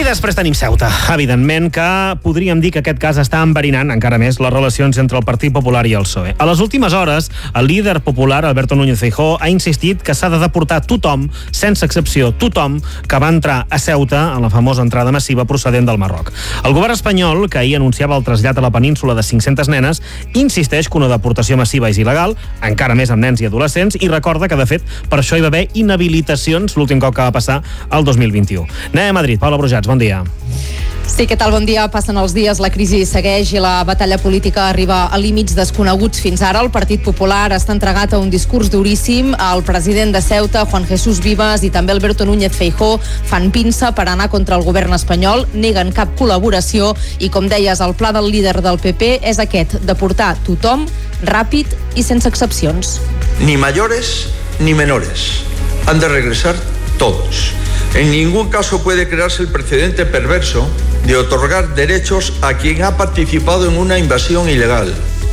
després tenim Ceuta. Evidentment que podríem dir que aquest cas està enverinant encara més les relacions entre el Partit Popular i el PSOE. A les últimes hores, el líder popular, Alberto Núñez Feijóo, ha insistit que s'ha de deportar tothom, sense excepció, tothom que va entrar a Ceuta en la famosa entrada massiva procedent del Marroc. El govern espanyol, que ahir anunciava el trasllat a la península de 500 nenes, insisteix que una deportació massiva és il·legal, encara més amb nens i adolescents, i recorda que, de fet, per això hi va haver inhabilitacions l'últim cop que va passar el 2021. Anem a Madrid. Paula Brujats, bon dia. Sí, què tal? Bon dia. Passen els dies, la crisi segueix i la batalla política arriba a límits desconeguts fins ara. El Partit Popular està entregat a un discurs duríssim. El president de Ceuta, Juan Jesús Vivas, i també Alberto Núñez Feijóo fan pinça per anar contra el govern espanyol, neguen cap col·laboració i, com deies, el pla del líder del PP és aquest, deportar tothom, ràpid i sense excepcions. Ni mayores ni menores. Han de regresar todos. En ningún caso puede crearse el precedente perverso de otorgar derechos a quien ha participado en una invasión ilegal.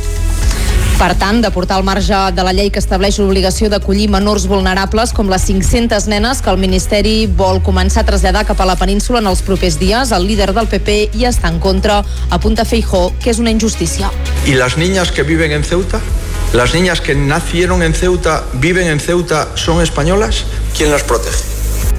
Per tant, deportar al marge de la llei que estableix l'obligació d'acollir menors vulnerables com les 500 nenes que el Ministeri vol començar a traslladar cap a la península en els propers dies. El líder del PP hi està en contra, apunta Feijóo que és una injustícia. ¿Y las niñas que viven en Ceuta? ¿Las niñas que nacieron en Ceuta, viven en Ceuta, son españolas? ¿Quién las protege?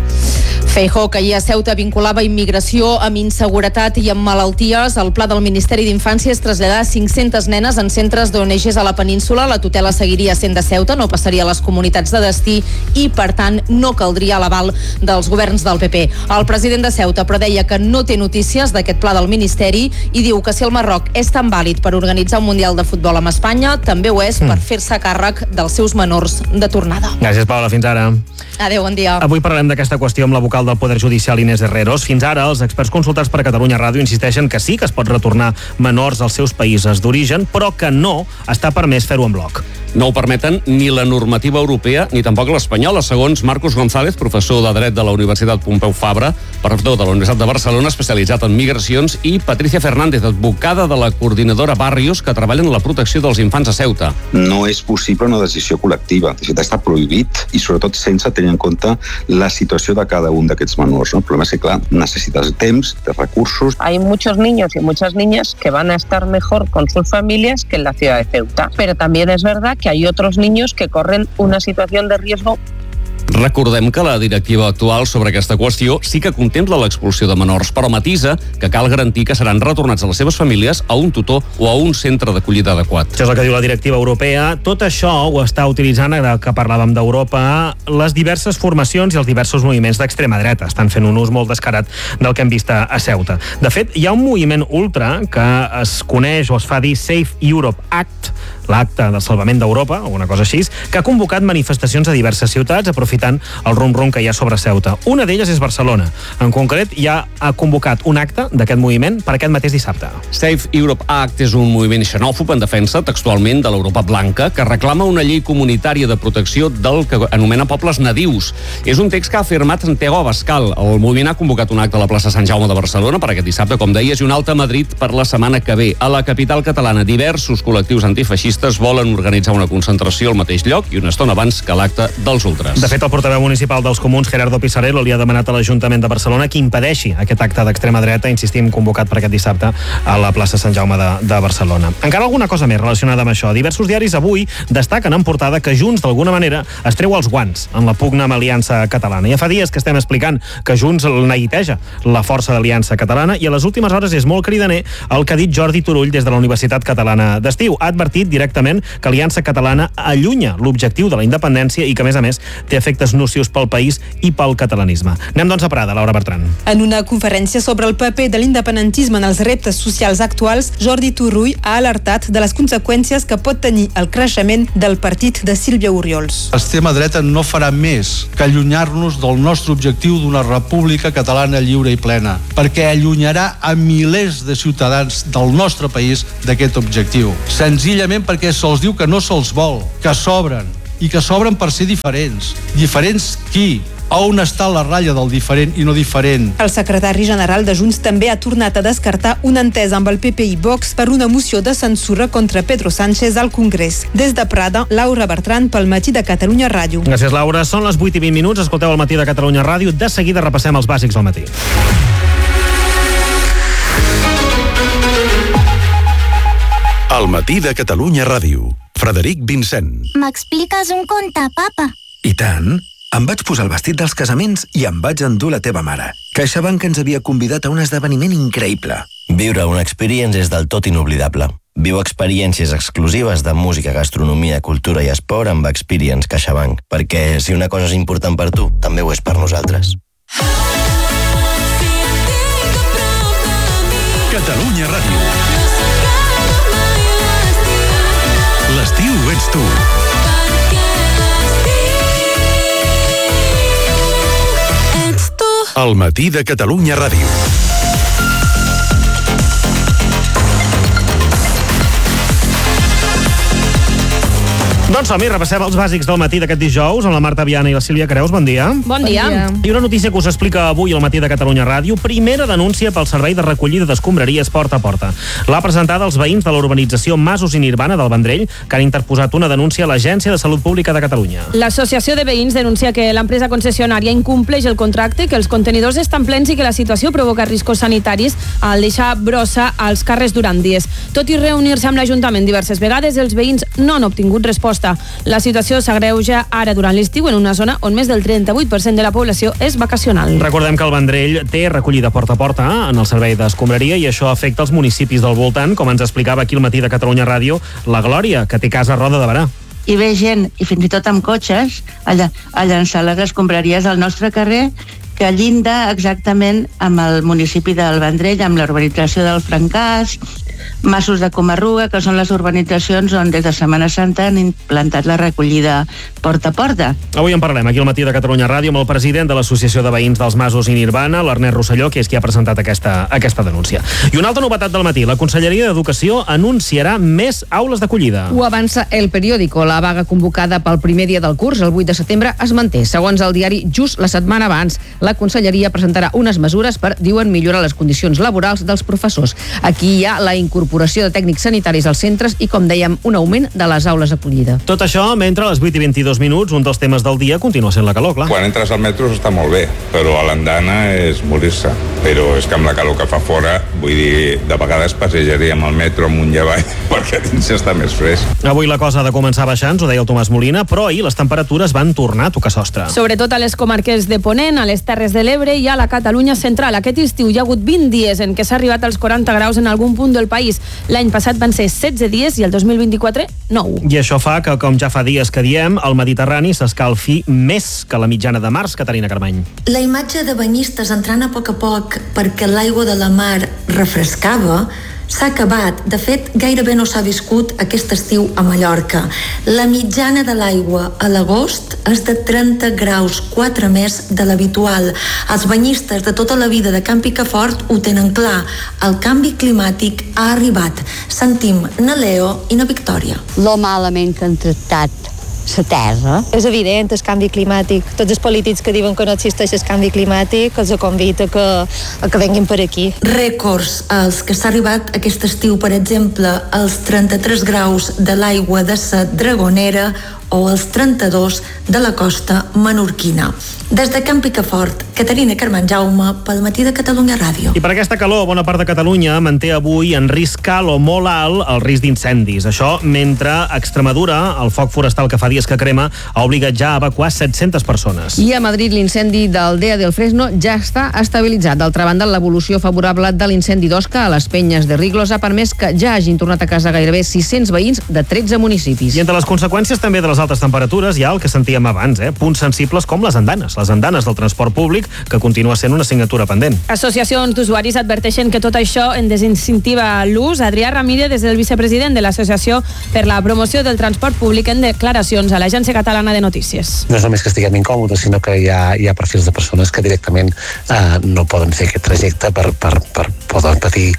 Feijóo, que ahir a Ceuta vinculava immigració amb inseguretat i amb malalties. El pla del Ministeri d'Infància és traslladar 500 nenes en centres d'ONGs a la península. La tutela seguiria sent de Ceuta, no passaria a les comunitats de destí i, per tant, no caldria l'aval dels governs del PP. El president de Ceuta però deia que no té notícies d'aquest pla del Ministeri i diu que si el Marroc és tan vàlid per organitzar un Mundial de Futbol amb Espanya, també ho és per fer-se càrrec dels seus menors de tornada. Gràcies, Paula. Fins ara. Adéu, bon dia. Avui parlarem d'aquesta qüestió amb la vocal del Poder Judicial, Inés Herreros. Fins ara, els experts consultats per Catalunya Ràdio insisteixen que sí que es pot retornar menors als seus països d'origen, però que no està permès fer-ho en bloc. No ho permeten ni la normativa europea ni tampoc l'espanyola, segons Marcos González, professor de Dret de la Universitat Pompeu Fabra, perdó, de la Universitat de Barcelona, especialitzat en migracions, i Patricia Fernández, advocada de la coordinadora Barrios, que treballa en la protecció dels infants a Ceuta. No és possible una decisió col·lectiva. De fet, està prohibit i, sobretot, sense tenir en compte la situació de cada un d'aquests menors. El problema és que, clar, necessites temps, de recursos. Hay muchos niños y muchas niñas que van a estar mejor con sus familias que en la ciudad de Ceuta. Pero también es verdad que hay otros niños que corren una situación de riesgo. Recordem que la directiva actual sobre aquesta qüestió sí que contempla l'expulsió de menors, però matisa que cal garantir que seran retornats a les seves famílies, a un tutor o a un centre d'acollida adequat. Això és el que diu la directiva europea. Tot això ho està utilitzant, ara que parlàvem d'Europa, les diverses formacions i els diversos moviments d'extrema dreta. Estan fent un ús molt descarat del que hem vist a Ceuta. De fet, hi ha un moviment ultra que es coneix o es fa dir Safe Europe Act, l'acte del salvament d'Europa, o una cosa així, que ha convocat manifestacions a diverses ciutats aprofitant el rum-rum que hi ha sobre Ceuta. Una d'elles és Barcelona. En concret, ja ha convocat un acte d'aquest moviment per aquest mateix dissabte. Safe Europe Act és un moviment xenòfob en defensa textualment de l'Europa blanca que reclama una llei comunitària de protecció del que anomena pobles nadius. És un text que ha firmat Santiago Abascal. El moviment ha convocat un acte a la plaça Sant Jaume de Barcelona per aquest dissabte, com deies, i un altre a Madrid per la setmana que ve. A la capital catalana, diversos col·lectius antifeixistes volen organitzar una concentració al mateix lloc i una estona abans que l'acte dels ultras. De fet, el portaveu municipal dels Comuns, Gerardo Pisarello, li ha demanat a l'Ajuntament de Barcelona que impedeixi aquest acte d'extrema dreta, insistim, convocat per aquest dissabte a la plaça Sant Jaume de Barcelona. Encara alguna cosa més relacionada amb això. Diversos diaris avui destaquen en portada que Junts, d'alguna manera, es treu els guants en la pugna amb Aliança Catalana. Ja fa dies que estem explicant que Junts neguiteja la força d'Aliança Catalana i a les últimes hores és molt cridaner el que ha dit Jordi Turull des de la Universitat Catalana d'Estiu. Ha advertit directament que Aliança Catalana allunya l'objectiu de la independència i que, a més, té efectes nocius pel país i pel catalanisme. Anem, doncs, a Prada, Laura Bertran. En una conferència sobre el paper de l'independentisme en els reptes socials actuals, Jordi Turull ha alertat de les conseqüències que pot tenir el creixement del partit de Sílvia Oriols. L'extrema dreta no farà més que allunyar-nos del nostre objectiu d'una república catalana lliure i plena, perquè allunyarà a milers de ciutadans del nostre país d'aquest objectiu. Senzillament perquè se'ls diu que no se'ls vol, que sobren, i que s'obren per ser diferents. Diferents qui? On està la ratlla del diferent i no diferent? El secretari general de Junts també ha tornat a descartar una entesa amb el PP i Vox per una moció de censura contra Pedro Sánchez al Congrés. Des de Prada, Laura Bertran pel Matí de Catalunya Ràdio. Gràcies, Laura. Són les 8:20. Escolteu el Matí de Catalunya Ràdio. De seguida repassem els bàsics del matí. Al matí de Catalunya Ràdio. Frederic Vincent. M'expliques un conte, papa? I tant. Em vaig posar el vestit dels casaments i em vaig endur la teva mare. CaixaBank ens havia convidat a un esdeveniment increïble. Viure una experience és del tot inoblidable. Viu experiències exclusives de música, gastronomia, cultura i esport amb Experience CaixaBank. Perquè si una cosa és important per tu, també ho és per nosaltres. Catalunya Ràdio. L'estiu ets tu. Al matí de Catalunya Ràdio. Doncs som-hi, repassem els bàsics del matí d'aquest dijous amb la Marta Viana i la Sílvia Creus. Bon dia. Bon dia. I una notícia que us explica avui al matí de Catalunya Ràdio. Primera denúncia pel servei de recollida d'escombraries porta a porta. L'ha presentada els veïns de la urbanització Masos i Nirvana del Vendrell, que han interposat una denúncia a l'Agència de Salut Pública de Catalunya. L'Associació de Veïns denuncia que l'empresa concessionària incompleix el contracte, que els contenidors estan plens i que la situació provoca riscos sanitaris al deixar brossa als carrers durant dies. Tot i reunir-se amb l'Ajuntament diverses vegades, els veïns no han obtingut resposta. La situació s'agreuja ara durant l'estiu en una zona on més del 38% de la població és vacacional. Recordem que el Vendrell té recollida porta a porta en el servei d'escombraria i això afecta els municipis del voltant, com ens explicava aquí al matí de Catalunya Ràdio la Glòria, que té casa a Roda de Berà. I ve gent, i fins i tot amb cotxes, a llançar les escombraries al nostre carrer, que llinda exactament amb el municipi del Vendrell, amb l'urbanització del Francàs, Masos de Comarruga, que són les urbanitzacions on des de Setmana Santa han implantat la recollida porta a porta. Avui en parlem aquí al matí de Catalunya Ràdio amb el president de l'Associació de Veïns dels Masos i Nirvana, l'Ernest Rosselló, que és qui ha presentat aquesta denúncia. I una altra novetat del matí, la Conselleria d'Educació anunciarà més aules d'acollida. Ho avança El Periódico. La vaga convocada pel primer dia del curs, el 8 de setembre, es manté. Segons el diari, just la setmana abans, la Conselleria presentarà unes mesures per, diuen, millorar les condicions laborals dels professors. Aquí hi ha la incorporació de tècnics sanitaris als centres i, com dèiem, un augment de les aules d'acollida. Tot això mentre a les 8 i 22 minuts un dels temes del dia continua sent la calor, clar. Quan entres al metro està molt bé, però a l'andana és morir-se. Però és que amb la calor que fa fora, vull dir, de vegades passejaríem al metro amunt i avall perquè dins està més fresc. Avui la cosa ha de començar baixant, ho deia el Tomàs Molina, però ahir les temperatures van tornar a tocar sostre. Sobretot a les comarques de Ponent, a les Terres de l'Ebre i a la Catalunya central. Aquest estiu hi ha hagut 20 dies en què s'ha arribat als 40 graus en algun punt del país. L'any passat van ser 16 dies i el 2024, 9. I això fa que, com ja fa dies que diem, el Mediterrani s'escalfi més que la mitjana de març, Caterina Carmany. La imatge de banyistes entrant a poc perquè l'aigua de la mar refrescava s'ha acabat. De fet, gairebé no s'ha viscut aquest estiu a Mallorca. La mitjana de l'aigua a l'agost és de 30 graus, 4 més de l'habitual. Els banyistes de tota la vida de Camp Picafort ho tenen clar. El canvi climàtic ha arribat. Sentim na Leo i na Victòria. Lo malament que han tractat la terra. És evident el canvi climàtic. Tots els polítics que diuen que no existeix el canvi climàtic els convida a que venguin per aquí. Rècords als que s'ha arribat aquest estiu, per exemple, als 33 graus de l'aigua de la Dragonera o els 32 de la costa menorquina. Des de Camp Picafort, Caterina Carmen Jaume, pel matí de Catalunya Ràdio. I per aquesta calor, bona part de Catalunya manté avui en risc alt o molt alt el risc d'incendis. Això mentre a Extremadura, el foc forestal que fa dies que crema, ha obligat ja a evacuar 700 persones. I a Madrid l'incendi d'Aldea del Fresno ja està estabilitzat. D'altra banda, l'evolució favorable de l'incendi d'Osca a les Penyes de Riglos ha permès que ja hagin tornat a casa gairebé 600 veïns de 13 municipis. I entre les conseqüències també de les altes temperatures hi ha el que sentíem abans, punts sensibles com les andanes del transport públic, que continua sent una assignatura pendent. Associacions d'usuaris adverteixen que tot això en desincentiva l'ús. Adrià Ramírez és el vicepresident de l'Associació per la Promoció del Transport Públic en declaracions a l'Agència Catalana de Notícies. No és només que estiguem incòmodes, sinó que hi ha perfils de persones que directament no poden fer aquest trajecte per poden patir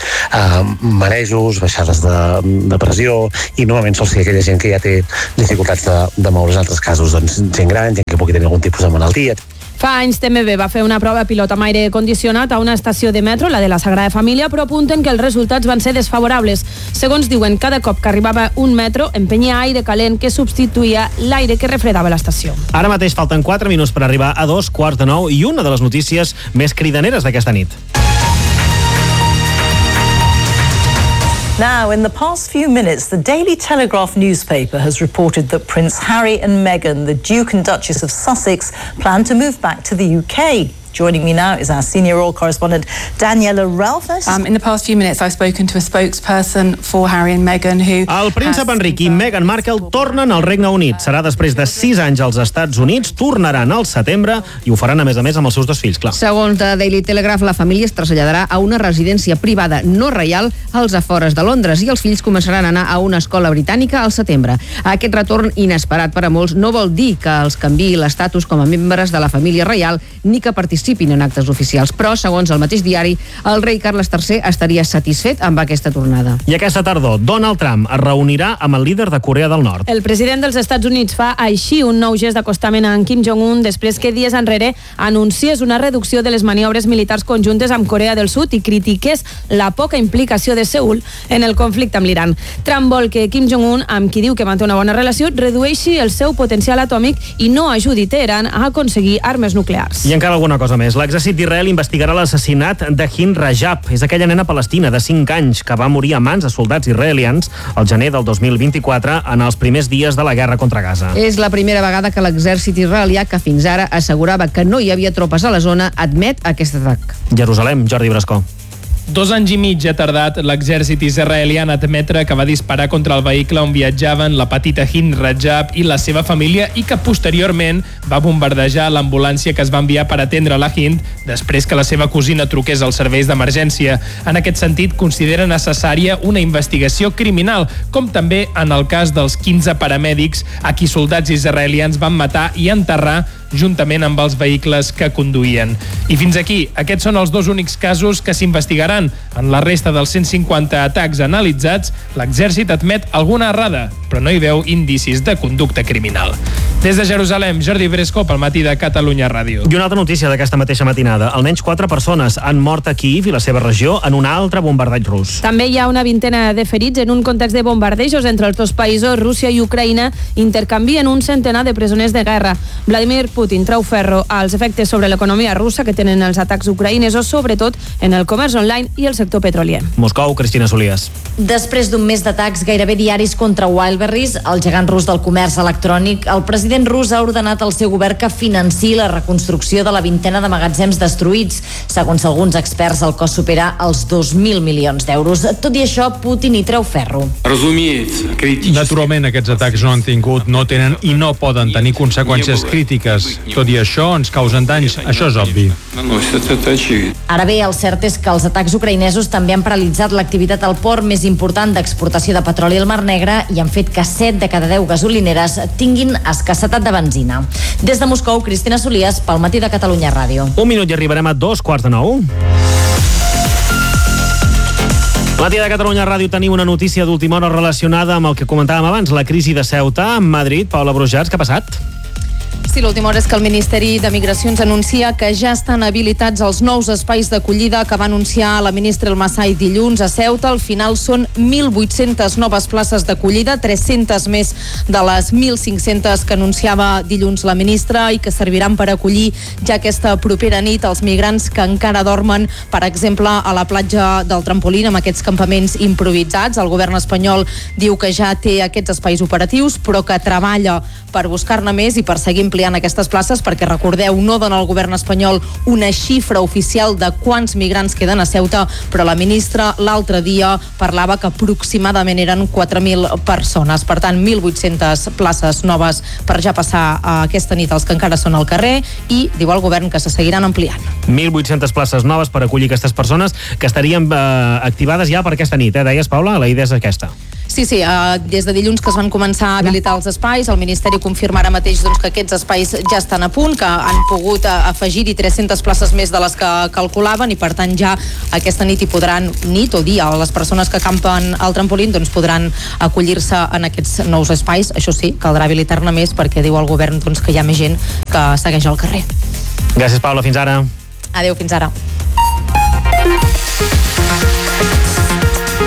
marejos, baixades de pressió, i normalment sol ser aquella gent que ja té dificultats de moure's. En altres casos, doncs, gent gran, gent que pugui tenir algun tipus de malaltia. Fa anys TMB va fer una prova pilot amb aire condicionat a una estació de metro, la de la Sagrada Família, però apunten que els resultats van ser desfavorables. Segons diuen, cada cop que arribava un metro empenyia aire calent que substituïa l'aire que refredava l'estació. Ara mateix falten 4 minuts per arribar a 8:45 i una de les notícies més cridaneres d'aquesta nit. Now, in the past few minutes, the Daily Telegraph newspaper has reported that Prince Harry and Meghan, the Duke and Duchess of Sussex, plan to move back to the UK. Joining me now is our senior royal correspondent, Daniela Ralphus. In the past few minutes, I've spoken to a spokesperson for Harry and Meghan who... El príncep Enric i Meghan Markle tornen al Regne Unit. Serà després de 6 anys als Estats Units, tornaran al setembre i ho faran, a més, amb els seus 2 fills, clar. Segons The Daily Telegraph, la família es traslladarà a una residència privada no reial als afores de Londres i els fills començaran a anar a una escola britànica al setembre. Aquest retorn inesperat per a molts no vol dir que els canviï l'estatus com a membres de la família reial ni que participin en actes oficials, però, segons el mateix diari, el rei Carles III estaria satisfet amb aquesta tornada. I aquesta tardor, Donald Trump es reunirà amb el líder de Corea del Nord. El president dels Estats Units fa així un nou gest d'acostament a en Kim Jong-un després que dies enrere anunciés una reducció de les maniobres militars conjuntes amb Corea del Sud i critiqués la poca implicació de Seül en el conflicte amb l'Iran. Trump vol que Kim Jong-un, amb qui diu que manté una bona relació, redueixi el seu potencial atòmic i no ajudi Teheran a aconseguir armes nuclears. I encara alguna cosa més. L'exèrcit d'Israel investigarà l'assassinat de Hind Rajab. És aquella nena palestina de 5 anys que va morir a mans de soldats israelians el gener del 2024 en els primers dies de la guerra contra Gaza. És la primera vegada que l'exèrcit israelià, que fins ara assegurava que no hi havia tropes a la zona, admet aquest atac. Jerusalem, Jordi Brascó. 2 anys i mig ha tardat l'exèrcit israelià en admetre que va disparar contra el vehicle on viatjaven la petita Hind Rajab i la seva família i que posteriorment va bombardejar l'ambulància que es va enviar per atendre la Hind després que la seva cosina truqués als serveis d'emergència. En aquest sentit, considera necessària una investigació criminal, com també en el cas dels 15 paramèdics a qui soldats israelians van matar i enterrar juntament amb els vehicles que conduïen. I fins aquí, aquests són els 2 únics casos que s'investigaran. En la resta dels 150 atacs analitzats, l'exèrcit admet alguna errada, però no hi veu indicis de conducta criminal. Des de Jerusalem, Jordi Bresco pel Matí de Catalunya Ràdio. I una altra notícia d'aquesta mateixa matinada. Almenys 4 persones han mort a Kíiv i la seva regió en un altre bombardeig rus. També hi ha una vintena de ferits en un context de bombardejos entre els 2 països. Rússia i Ucraïna intercanvien un centenar de presoners de guerra. Vladimir Putin treu ferro als efectes sobre l'economia russa que tenen els atacs ucraïnesos, sobretot en el comerç online i el sector petrolier. Moscou, Cristina Solies. Després d'un mes d'atacs gairebé diaris contra Wildberries, el gegant rus del comerç electrònic, el president rus ha ordenat al seu govern que financiï la reconstrucció de la vintena de magatzems destruïts. Segons alguns experts, el cost supera els 2.000 milions d'euros. Tot i això, Putin hi treu ferro. Naturalment, aquests atacs no han tingut, no tenen i no poden tenir conseqüències crítiques. Tot i això, ens causen danys. Això és obvi. Ara bé, el cert és que els atacs ucraïnesos també han paralitzat l'activitat al port més important d'exportació de petroli al Mar Negre i han fet que 7 de cada 10 gasolineres tinguin escassetat de benzina. Des de Moscou, Cristina Solies, pel Matí de Catalunya Ràdio. 1 minut i arribarem a 2:45. Matí de Catalunya Ràdio, tenim una notícia d'última hora relacionada amb el que comentàvem abans, la crisi de Ceuta, en Madrid. Paula Brujats, què ha passat? Sí, l'última hora és que el Ministeri de Migracions anuncia que ja estan habilitats els nous espais d'acollida que va anunciar la ministra El Massai dilluns a Ceuta. Al final són 1.800 noves places d'acollida, 300 més de les 1.500 que anunciava dilluns la ministra i que serviran per acollir ja aquesta propera nit els migrants que encara dormen, per exemple, a la platja del Trampolín amb aquests campaments improvisats. El govern espanyol diu que ja té aquests espais operatius, però que treballa per buscar-ne més i per seguir ampliant aquestes places, perquè recordeu, no dona el govern espanyol una xifra oficial de quants migrants queden a Ceuta, però la ministra l'altre dia parlava que aproximadament eren 4.000 persones. Per tant, 1.800 places noves per ja passar aquesta nit als que encara són al carrer i diu el govern que se seguiran ampliant. 1.800 places noves per acollir aquestes persones que estarien activades ja per aquesta nit, deies, Paula? La idea és aquesta. Sí, des de dilluns que es van començar a habilitar els espais, el Ministeri confirma ara mateix que aquests espais ja estan a punt, que han pogut afegir-hi 300 places més de les que calculaven i per tant ja aquesta nit hi podran, nit o dia, les persones que campen al Trampolín podran acollir-se en aquests nous espais. Això sí, caldrà habilitar-ne més perquè diu el govern que hi ha més gent que segueix al carrer. Gràcies, Paula, fins ara. Adéu, fins ara.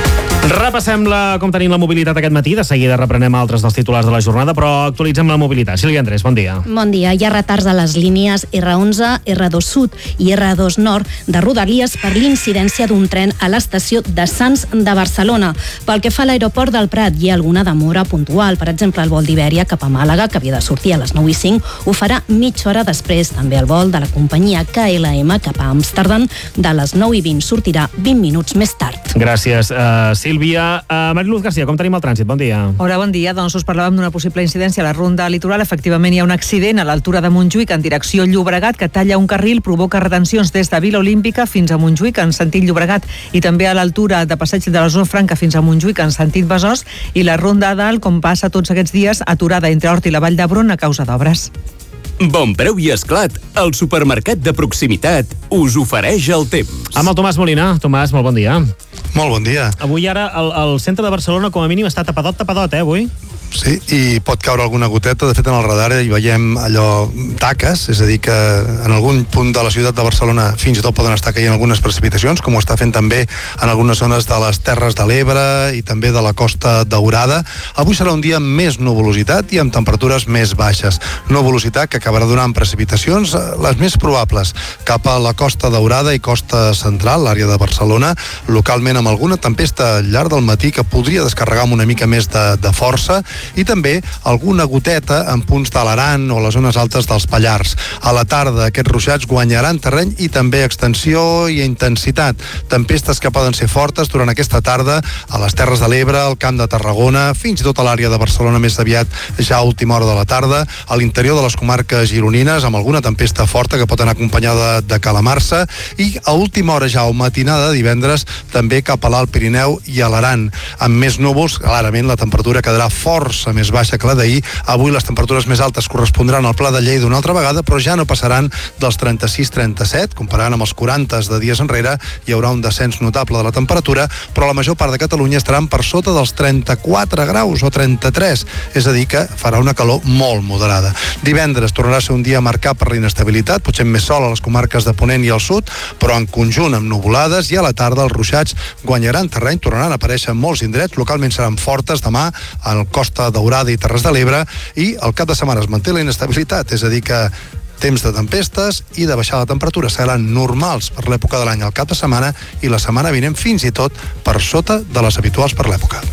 Repassem com tenim la mobilitat aquest matí. De seguida reprenem altres dels titulars de la jornada, però actualitzem la mobilitat. Sílvia Andrés, bon dia. Bon dia. Hi ha retards a les línies R11, R2 Sud i R2 Nord de Rodalies per l'incidència d'un tren a l'estació de Sants de Barcelona. Pel que fa a l'aeroport del Prat, hi ha alguna demora puntual. Per exemple, el vol d'Ibèria cap a Màlaga, que havia de sortir a les 9:05, ho farà mitja hora després. També el vol de la companyia KLM cap a Amsterdam de les 9:20 sortirà 20 minuts més tard. Gràcies, Sílvia. Mariluz García, com tenim el trànsit? Bon dia. Hola, bon dia. Doncs us parlàvem d'una possible incidència a la ronda litoral. Efectivament, hi ha un accident a l'altura de Montjuïc en direcció Llobregat que talla un carril, provoca retencions des de Vila Olímpica fins a Montjuïc en sentit Llobregat i també a l'altura de Passeig de la Zona Franca fins a Montjuïc en sentit Besòs, i la ronda a dalt, com passa tots aquests dies, aturada entre Hort i la Vall d'Hebron a causa d'obres. Bon Preu i Esclat, el supermercat de proximitat, us ofereix el temps. Amb el Tomàs Molina. Tomàs, molt bon dia. Molt bon dia. Avui ara el centre de Barcelona com a mínim està tapadot, avui? Sí, i pot caure alguna goteta. De fet, en el radar hi veiem allò taques, és a dir, que en algun punt de la ciutat de Barcelona fins i tot poden estar caient algunes precipitacions, com ho està fent també en algunes zones de les Terres de l'Ebre i també de la Costa Daurada. Avui serà un dia amb més nuvolositat i amb temperatures més baixes. Nuvolositat que acabarà donant precipitacions, les més probables, cap a la Costa Daurada i Costa Central, l'àrea de Barcelona, localment amb alguna tempesta al llarg del matí que podria descarregar amb una mica més de força, i també alguna goteta en punts de l'Aran o les zones altes dels Pallars. A la tarda aquests ruixats guanyaran terreny i també extensió i intensitat. Tempestes que poden ser fortes durant aquesta tarda a les Terres de l'Ebre, al Camp de Tarragona, fins i tot a l'àrea de Barcelona més aviat ja a última hora de la tarda, a l'interior de les comarques gironines amb alguna tempesta forta que pot anar acompanyada de calamarsa, i a última hora ja o matinada de divendres també cap a l'Alt Pirineu i a l'Aran. Amb més núvols, clarament la temperatura quedarà força més baixa que la d'ahir. Avui les temperatures més altes correspondran al Pla de Lleida una altra vegada, però ja no passaran dels 36-37, comparant amb els 40 de dies enrere. Hi haurà un descens notable de la temperatura, però la major part de Catalunya estaran per sota dels 34 graus o 33, és a dir que farà una calor molt moderada. Divendres tornarà a ser un dia marcat per la inestabilitat, potser més sol a les comarques de Ponent i al sud, però en conjunt amb nuvolades, i a la tarda els ruixats guanyaran terreny, tornaran a aparèixer en molts indrets, localment seran fortes demà al Costa Daurada i Terres de l'Ebre, i el cap de setmana es manté la inestabilitat, és a dir que temps de tempestes i de baixada de temperatura seran normals per l'època de l'any al cap de setmana, i la setmana vinent fins i tot per sota de les habituals per l'època.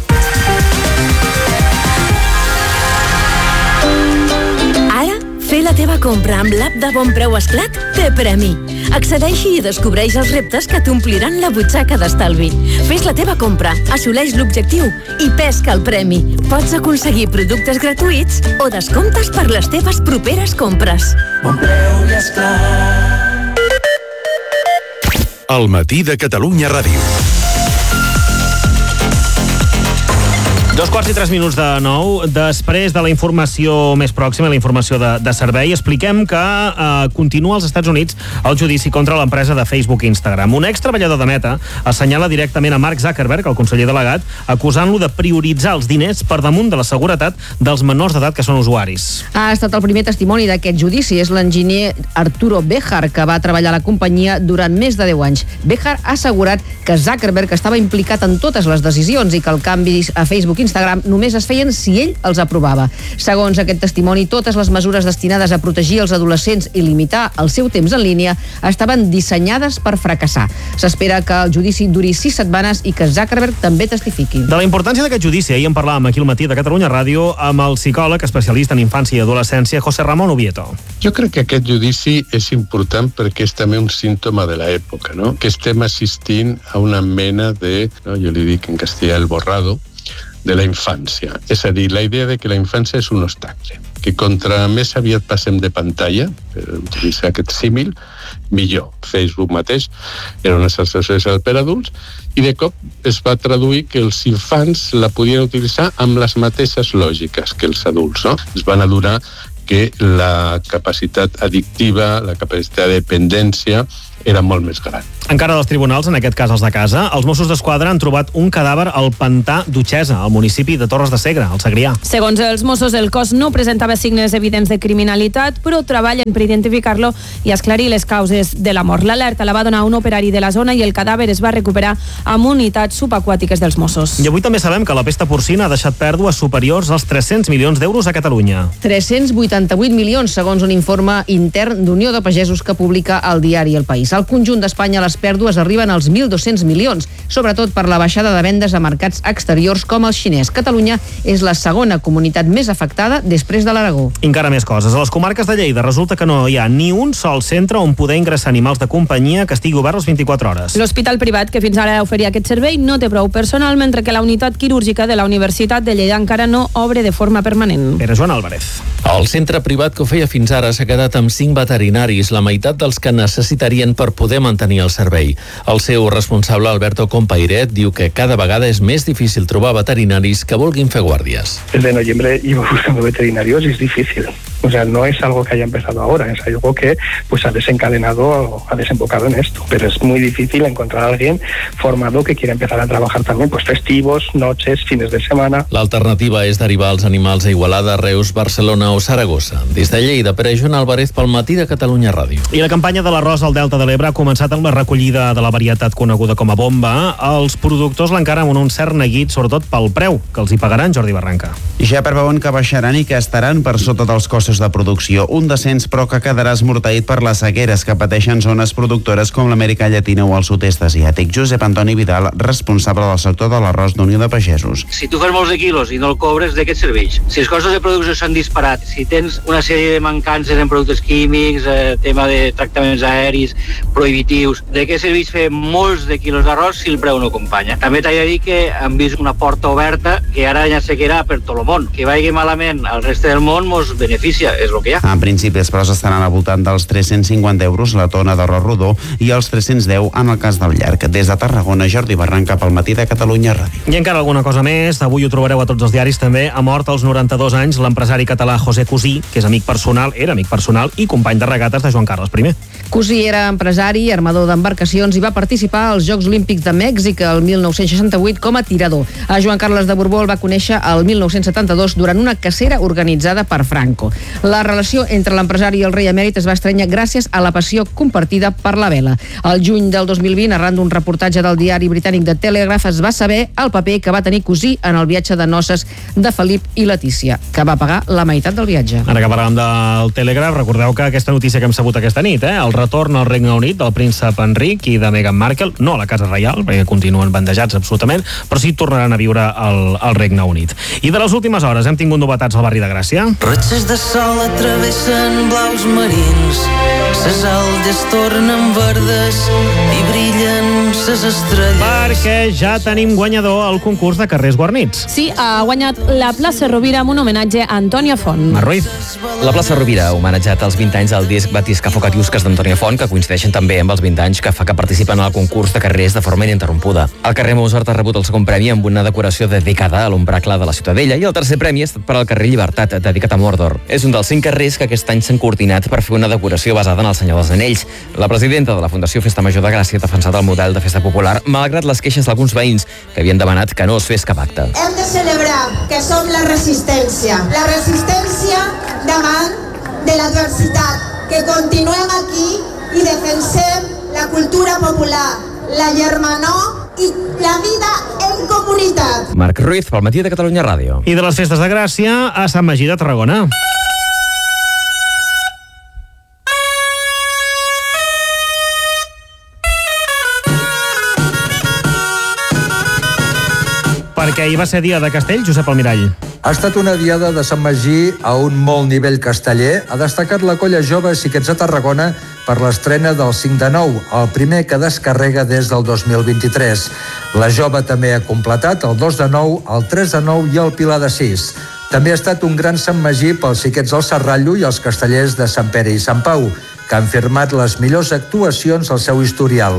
Ara, fer la teva compra amb l'app de Bon Preu Esclat té premi. Accedeixi i descobreix els reptes que t'ompliran la butxaca d'estalvi. Fes la teva compra, assoleix l'objectiu i pesca el premi. Pots aconseguir productes gratuïts o descomptes per les teves properes compres. Bon Preu i Esclat. El matí de Catalunya Ràdio. 2:03 de 9. Després de la informació més pròxima, la informació de servei, expliquem que continua als Estats Units el judici contra l'empresa de Facebook i Instagram. Un extreballador de Meta assenyala directament a Mark Zuckerberg, el conseller delegat, acusant-lo de prioritzar els diners per damunt de la seguretat dels menors d'edat que són usuaris. Ha estat el primer testimoni d'aquest judici. És l'enginyer Arturo Bejar, que va treballar a la companyia durant més de 10 anys. Bejar ha assegurat que Zuckerberg estava implicat en totes les decisions i que el canvi a Facebook i Instagram només es feien si ell els aprovava. Segons aquest testimoni, totes les mesures destinades a protegir els adolescents i limitar el seu temps en línia estaven dissenyades per fracassar. S'espera que el judici duri 6 setmanes i que Zuckerberg també testifiqui. De la importància d'aquest judici, ahir en parlàvem aquí al matí de Catalunya Ràdio amb el psicòleg especialista en infància i adolescència, José Ramón Oviedo. Jo crec que aquest judici és important perquè és també un símptoma de l'època, no? Que estem assistint a una mena de, no? Jo li dic en castellà el borrado, de la infància. És a dir, la idea de que la infància és un obstacle, que contra més aviat passem de pantalla, per utilitzar aquest símil, millor. Facebook mateix era una xarxa social per adults i de cop es va traduir que els infants la podien utilitzar amb les mateixes lògiques que els adults, no? Es van adonar que la capacitat addictiva, la capacitat de dependència era molt més gran. Encara dels tribunals, en aquest cas els de casa, els Mossos d'Esquadra han trobat un cadàver al pantà d'Utxesa, al municipi de Torres de Segre, al Segrià. Segons els Mossos, el cos no presentava signes evidents de criminalitat, però treballen per identificar-lo i esclarir les causes de la mort. L'alerta la va donar un operari de la zona i el cadàver es va recuperar amb unitats subaquàtiques dels Mossos. I avui també sabem que la pesta porcina ha deixat pèrdues superiors als 300 milions d'euros a Catalunya. 388 milions, segons un informe intern d'Unió de Pagesos que publica el diari El País. Al conjunt d'Espanya les pèrdues arriben als 1.200 milions, sobretot per la baixada de vendes a mercats exteriors com el xinès. Catalunya és la segona comunitat més afectada després de l'Aragó. Encara més coses. A les comarques de Lleida resulta que no hi ha ni un sol centre on poder ingressar animals de companyia que estigui obert les 24 hores. L'hospital privat que fins ara oferia aquest servei no té prou personal, mentre que la unitat quirúrgica de la Universitat de Lleida encara no obre de forma permanent. Era Joan Álvarez. El centre privat que ho feia fins ara s'ha quedat amb 5 veterinaris, la meitat dels que necessitarien per poder mantenir el servei. El seu responsable, Alberto Compairet, diu que cada vegada és més difícil trobar veterinaris que vulguin fer guàrdies. Desde noviembre llevo buscando veterinarios y es difícil. O sea, no es algo que haya empezado ahora, es algo que pues ha desencadenado, ha desembocado en esto. Pero es muy difícil encontrar a alguien formado que quiera empezar a trabajar también pues festivos, noches, fines de semana. L'alternativa és derivar els animals a Igualada, Reus, Barcelona o Saragossa. Des de Lleida, per a Joan Álvarez, pel Matí de Catalunya Ràdio. I la campanya de l'arròs al Delta de l'Ebre ha començat amb la recollida de la varietat coneguda com a bomba. Els productors l'encaren amb un cert neguit, sobretot pel preu, que els hi pagaran Jordi Barranca. Ja preveuen que baixaran i que estaran per sota dels costos de producció. Un descens, però, que quedarà esmorteït per les sequeres que pateixen zones productores com l'Amèrica Llatina o el sud-est asiàtic. Josep Antoni Vidal, responsable del sector de l'arròs d'Unió de Pagesos. Si tu fas molts de quilos i no el cobres, de què et serveix? Si els costos de producció s'han disparat, si tens una sèrie de mancances en productes químics, tema de tractaments aeris, prohibitius, de què serveix fer molts de quilos d'arròs si el preu no acompanya? També t'he de dir que hem vist una porta oberta que ara ja sequerà per tot el món. Que vagi malament al reste del món mos beneficia, és el que hi ha. En principi, els preus estaran al voltant dels 350 euros la tona d'arròs rodó i els 310 en el cas del llarg. Des de Tarragona, Jordi Barranca, pel Matí de Catalunya Ràdio. I encara alguna cosa més, avui ho trobareu a tots els diaris també. Ha mort als 92 anys l'empresari català José Cusí, que és amic personal, era amic personal i company de regates de Joan Carles I. Cusí era empresari, armador d'embarcacions i va participar als Jocs Olímpics de Mèxic el 1968 com a tirador. A Joan Carles de Borbó el va conèixer el 1972 durant una cacera organitzada per Franco. La relació entre l'empresari i el rei emèrit es va estrènyer gràcies a la passió compartida per la vela. Al juny del 2020, arran d'un reportatge del diari britànic de Telegraph, es va saber el paper que va tenir Cusí en el viatge de noces de Felip i Letícia, que va pagar la meitat del viatge. Ara que parlàvem del Telegraph, recordeu que aquesta notícia que hem sabut aquesta nit, el retorn al Regne Unit del príncep Enric i de Meghan Markle, no a la Casa Reial, perquè continuen bandejats absolutament, però sí tornaran a viure al Regne Unit. I de les últimes hores hem tingut novetats al barri de Gràcia. Ratxes de sol atravessen blaus marins, ses aldes tornen verdes i brillen ses estrelles. Perquè ja tenim guanyador al concurs de carrers guarnits. Sí, ha guanyat la plaça Rovira amb un homenatge a Antònia Font. Mar Ruiz. La plaça Rovira ha homenatjat els 20 anys del disc Batisca Focatiusques d'Antònia Font, que coincideixen també amb els 20 anys que fa que participen al concurs de carrers de forma ininterrompuda. El carrer Mozart ha rebut el segon premi amb una decoració dedicada a l'ombracle de la Ciutadella i el tercer premi ha estat per al carrer Llibertat, dedicat a Mordor. És un dels 5 carrers que aquest any s'han coordinat per fer una decoració basada en el Senyor dels Anells. La presidenta de la Fundació Festa Major de Gràcia ha defensat el model de festa popular, malgrat les queixes d'alguns veïns que havien demanat que no es fes cap acte. Hem de celebrar que som la resistència davant de l'adversitat, que continuem aquí i defensem la cultura popular, la germanor i la vida en comunitat. Marc Ruiz, pel Matí de Catalunya Ràdio. I de les festes de Gràcia a Sant Magí de Tarragona. Perquè ahir va ser dia de Castell, Josep Almirall. Ha estat una diada de Sant Magí a un molt nivell casteller. Ha destacat la colla jove Xiquets de Tarragona per l'estrena del 5 de 9, el primer que descarrega des del 2023. La jove també ha completat el 2 de 9, el 3 de 9 i el Pilar de 6. També ha estat un gran Sant Magí pels Xiquets del Serrallo i els castellers de Sant Pere i Sant Pau, que han firmat les millors actuacions al seu historial.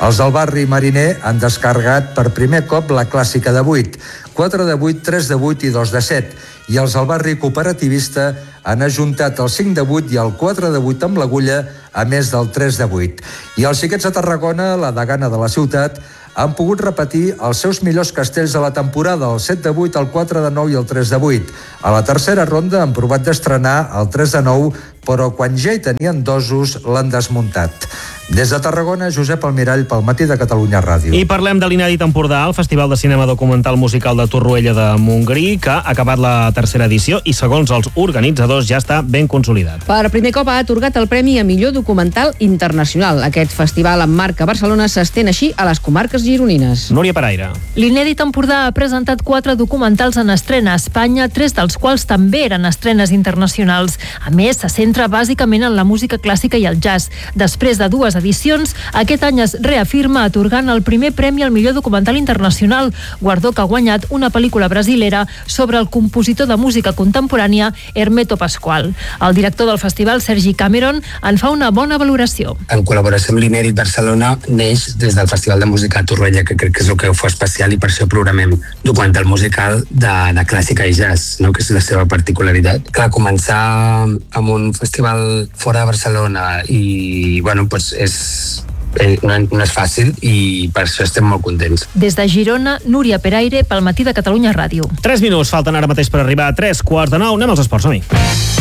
Els del barri Mariner han descarregat per primer cop la clàssica de 8, 4 de 8, 3 de 8 i 2 de 7. I els del barri cooperativista han ajuntat el 5 de 8 i el 4 de 8 amb l'agulla, a més del 3 de 8. I els xiquets de Tarragona, la degana de la ciutat, han pogut repetir els seus millors castells de la temporada, el 7 de 8, el 4 de 9 i el 3 de 8. A la tercera ronda han provat d'estrenar el 3 de 9, però quan ja hi tenien dosos l'han desmuntat. Des de Tarragona, Josep Almirall, pel Matí de Catalunya Ràdio. I parlem de l'Inèdit Empordà, el Festival de Cinema Documental Musical de Torroella de Montgrí, que ha acabat la tercera edició i, segons els organitzadors, ja està ben consolidat. Per primer cop ha atorgat el Premi a Millor Documental Internacional. Aquest festival amb marc a Barcelona s'estén així a les comarques gironines. Núria Paraire. L'Inèdit Empordà ha presentat 4 documentals en estrena a Espanya, 3 dels quals també eren estrenes internacionals. A més, se centra bàsicament en la música clàssica i el jazz. Després de 2 edicions, aquest any es reafirma atorgant el primer premi al millor documental internacional, guardó que ha guanyat una pel·lícula brasilera sobre el compositor de música contemporània Hermeto Pascoal. El director del festival, Sergi Cameron, en fa una bona valoració. En col·laboració amb l'Inèdit Barcelona neix des del Festival de Música a Torroella, que crec que és el que ho fa especial, i per això programem documental musical de clàssica i jazz, no? Que és la seva particularitat. Clar, començar amb un festival fora de Barcelona i, bueno, pues no és fàcil i per això estem molt contents. Des de Girona, Núria Peraire, pel Matí de Catalunya Ràdio. 3 minuts falten ara mateix per arribar a 3:15. Anem als esports, som-hi.